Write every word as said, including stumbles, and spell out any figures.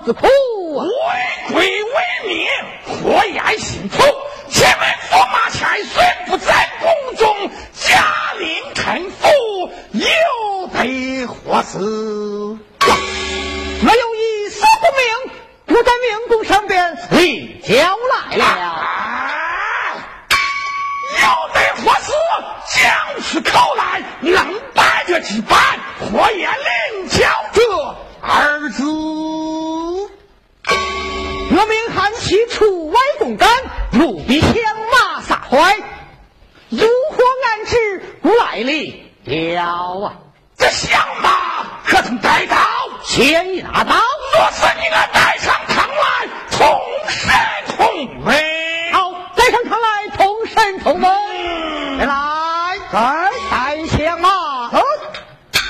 之苦啊！ 为国为民，祸延心头。前门驸马千岁不在宫中，驾临臣服，有得何事？ 我有一死不明，我在明宫上边立交来了。 啊、有得何事？将士口来，能摆着几板，火焰领教这二字。 我命韩琦出外公干，务必将马撒坏，如何安置不来历了啊？ 这响马可曾带到？ 前已拿到。 若是你俺带上堂来，同审同美。 好，带上堂来，同审同美。 嗯、 来来。 来